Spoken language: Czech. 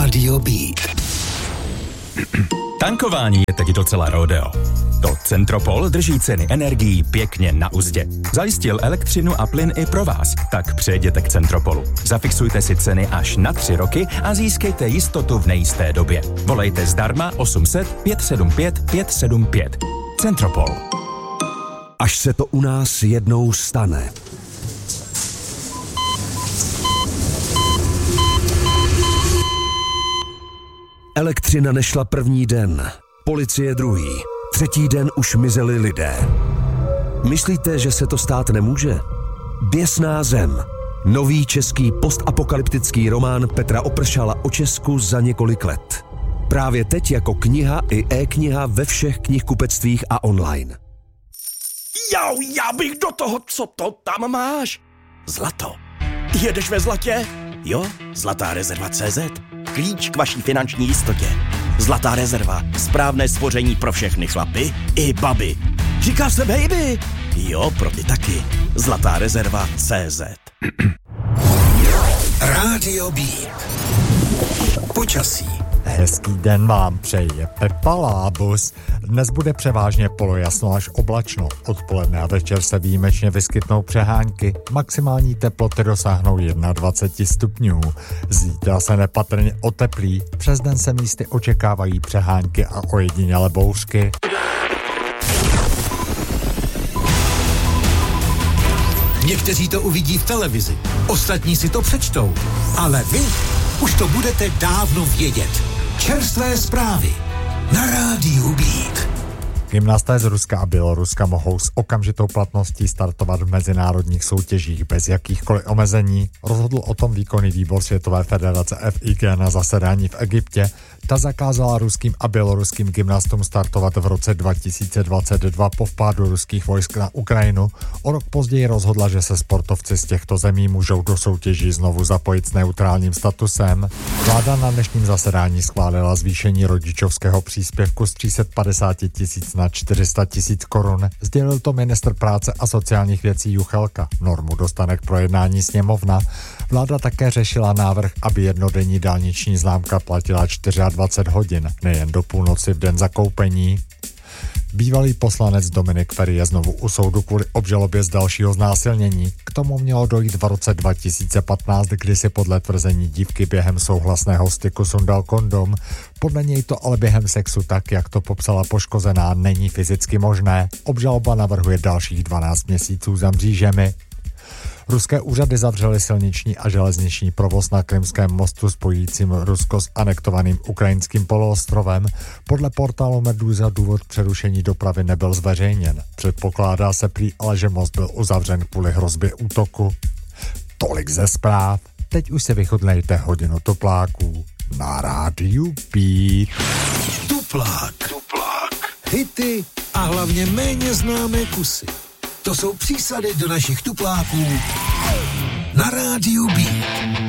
Rádio Beat. Tankování je teď docela rodeo. To Centropol drží ceny energií pěkně na uzdě. Zajistil elektřinu a plyn i pro vás, tak přejděte k Centropolu. Zafixujte si ceny až na 3 roky a získejte jistotu v nejisté době. Volejte zdarma 800 575 575. Centropol. Až se to u nás jednou stane. Elektřina nešla první den, policie druhý, třetí den už mizeli lidé. Myslíte, že se to stát nemůže? Běsná zem. Nový český postapokalyptický román Petra Opršala o Česku za několik let. Právě teď jako kniha i e-kniha ve všech knihkupectvích a online. Jau, já bych do toho, co to tam máš? Zlato. Jedeš ve zlatě? Jo, Zlatá rezerva.cz. Klíč k vaší finanční jistotě. Zlatá rezerva. Správné spoření pro všechny chlapy i baby. Říká se baby? Jo, pro ty taky. Zlatá rezerva.cz. Rádio Beat. Počasí. Hezký den vám přeje Pepa Lábus. Dnes bude převážně polojasno až oblačno. Odpoledne a večer se výjimečně vyskytnou přehánky. Maximální teploty dosáhnou 21 stupňů. Zítra se nepatrně oteplí. Přes den se místy očekávají přehánky a ojedinělé bouřky. Někteří to uvidí v televizi, ostatní si to přečtou. Ale vy už to budete dávno vědět. Čerstvé zprávy na Rádiu Beat. Gymnasté z Ruska a Běloruska mohou s okamžitou platností startovat v mezinárodních soutěžích bez jakýchkoliv omezení. Rozhodl o tom výkonný výbor Světové federace FIG na zasedání v Egyptě. Ta zakázala ruským a běloruským gymnastům startovat v roce 2022 po vpádu ruských vojsk na Ukrajinu. O rok později rozhodla, že se sportovci z těchto zemí můžou do soutěží znovu zapojit s neutrálním statusem. Vláda na dnešním zasedání schválila zvýšení rodičovského příspěvku z 350 000 na 400 000 korun. Sdělil to ministr práce a sociálních věcí Juchelka. Normu dostane k projednání sněmovna. Vláda také řešila návrh, aby jednodenní dálniční známka platila 24 hodin, nejen do půlnoci v den zakoupení. Bývalý poslanec Dominik Feri je znovu u soudu kvůli obžalobě z dalšího znásilnění. K tomu mělo dojít v roce 2015, kdy si podle tvrzení dívky během souhlasného styku sundal kondom. Podle něj to ale během sexu tak, jak to popsala poškozená, není fyzicky možné. Obžaloba navrhuje dalších 12 měsíců za mřížemi. Ruské úřady zavřely silniční a železniční provoz na Krymském mostu spojujícím Rusko s anektovaným ukrajinským poloostrovem. Podle portálu Meduza důvod přerušení dopravy nebyl zveřejněn. Předpokládá se prý ale, že most byl uzavřen kvůli hrozbě útoku. Tolik ze zpráv. Teď už se vychutnejte hodinu tupláků na Rádiu Beat. Tuplák. Hity a hlavně méně známé kusy. To jsou přísady do našich tupláků na Rádiu Beat.